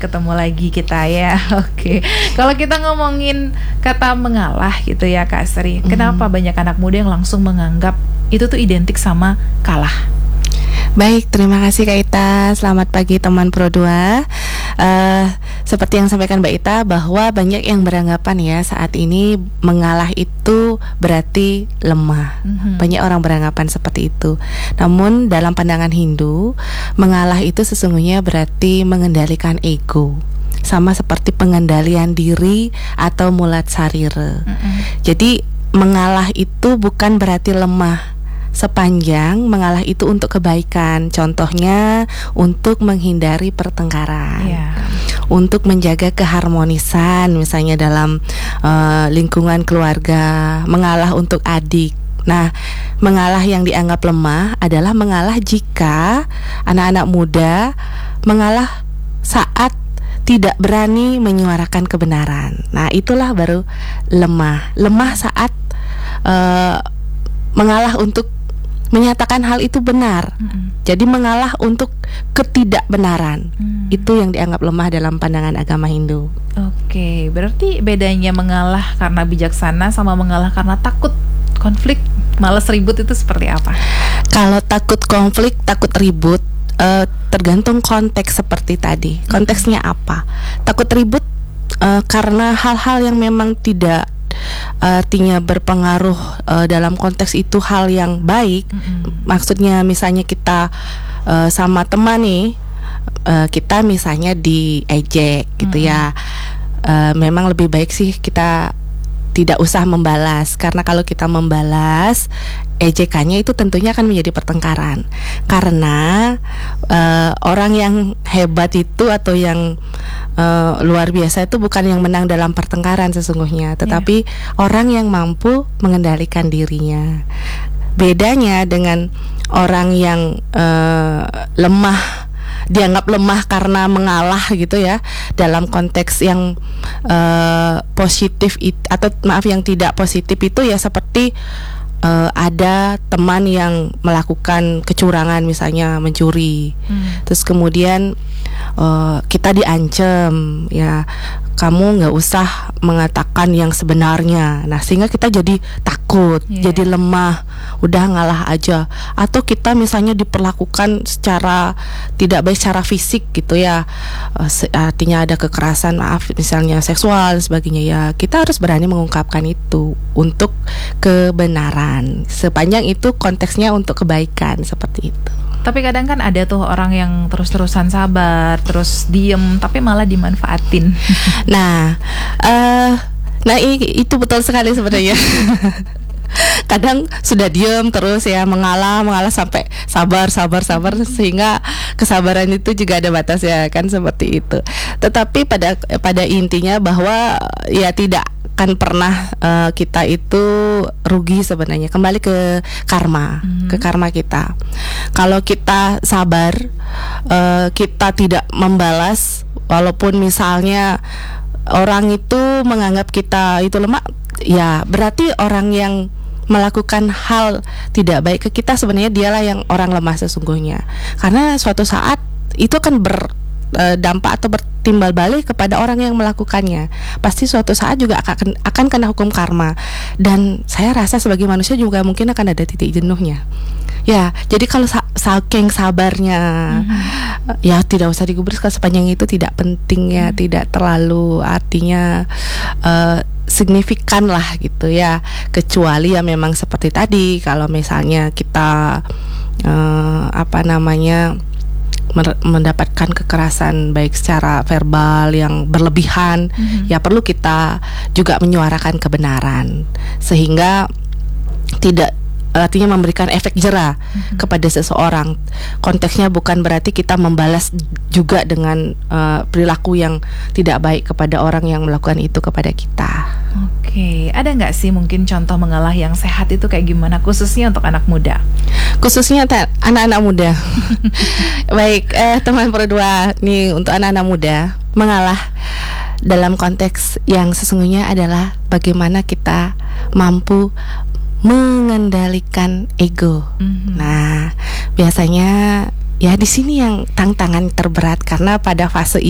ketemu lagi kita ya. Oke. Kalau kita ngomongin kata mengalah gitu ya Kak Sri, kenapa banyak anak muda yang langsung menganggap itu tuh identik sama kalah? Baik, terima kasih Kak Ita. Selamat pagi teman Pro 2. Seperti yang sampaikan Mbak Ita, bahwa banyak yang beranggapan ya saat ini mengalah itu berarti lemah. Banyak orang beranggapan seperti itu. Namun dalam pandangan Hindu, mengalah itu sesungguhnya berarti mengendalikan ego, sama seperti pengendalian diri atau mulat sarira. Jadi mengalah itu bukan berarti lemah, sepanjang mengalah itu untuk kebaikan. Contohnya untuk menghindari pertengkaran, untuk menjaga keharmonisan, misalnya dalam lingkungan keluarga, mengalah untuk adik. Nah, mengalah yang dianggap lemah adalah mengalah jika anak-anak muda mengalah saat tidak berani menyuarakan kebenaran. Nah, itulah baru lemah. Lemah saat mengalah untuk menyatakan hal itu benar. Jadi mengalah untuk ketidakbenaran. Itu yang dianggap lemah dalam pandangan agama Hindu. Oke, berarti bedanya mengalah karena bijaksana sama mengalah karena takut konflik, malas ribut itu seperti apa? Kalau takut konflik, takut ribut, tergantung konteks seperti tadi. Konteksnya apa? Takut ribut karena hal-hal yang memang tidak artinya berpengaruh dalam konteks itu hal yang baik. Maksudnya misalnya kita sama teman nih, kita misalnya diejek gitu ya, memang lebih baik sih kita tidak usah membalas, karena kalau kita membalas ejekannya itu tentunya akan menjadi pertengkaran. Karena orang yang hebat itu atau yang luar biasa itu bukan yang menang dalam pertengkaran sesungguhnya, tetapi orang yang mampu mengendalikan dirinya. Bedanya dengan orang yang lemah, dianggap lemah karena mengalah gitu ya, dalam konteks yang positif atau maaf yang tidak positif itu ya seperti ada teman yang melakukan kecurangan, misalnya mencuri, terus kemudian kita diancam ya, kamu nggak usah mengatakan yang sebenarnya. Nah, sehingga kita jadi takut, jadi lemah, udah ngalah aja. Atau kita misalnya diperlakukan secara tidak baik secara fisik gitu ya, artinya ada kekerasan, maaf, misalnya seksual dan sebagainya ya, kita harus berani mengungkapkan itu untuk kebenaran, sepanjang itu konteksnya untuk kebaikan, seperti itu. Tapi kadang kan ada tuh orang yang terus-terusan sabar, terus diem, tapi malah dimanfaatin. Nah, itu betul sekali sebenarnya. Kadang sudah diem terus ya, mengalah sampai sabar sehingga kesabaran itu juga ada batas ya kan, seperti itu. Tetapi pada intinya bahwa ya tidak akan pernah kita itu rugi sebenarnya, kembali ke karma, ke karma kita. Kalau kita sabar, kita tidak membalas, walaupun misalnya orang itu menganggap kita itu lemah, ya berarti orang yang melakukan hal tidak baik ke kita sebenarnya dialah yang orang lemah sesungguhnya. Karena suatu saat itu akan berdampak atau bertimbal balik kepada orang yang melakukannya. Pasti suatu saat juga akan kena hukum karma. Dan saya rasa sebagai manusia juga mungkin akan ada titik jenuhnya. Ya, jadi kalau saking sabarnya, ya tidak usah digubris, sepanjang itu tidak penting ya, tidak terlalu artinya signifikan lah gitu ya. Kecuali ya memang seperti tadi, kalau misalnya kita mendapatkan kekerasan baik secara verbal yang berlebihan, ya perlu kita juga menyuarakan kebenaran sehingga tidak artinya memberikan efek jera kepada seseorang. Konteksnya bukan berarti kita membalas juga dengan perilaku yang tidak baik kepada orang yang melakukan itu kepada kita. Oke, ada nggak sih mungkin contoh mengalah yang sehat itu kayak gimana, khususnya untuk anak muda? Khususnya anak-anak muda. Baik, teman Pro 2 nih, untuk anak-anak muda mengalah dalam konteks yang sesungguhnya adalah bagaimana kita mampu mengendalikan ego. Nah, biasanya ya di sini yang tantangan terberat, karena pada fase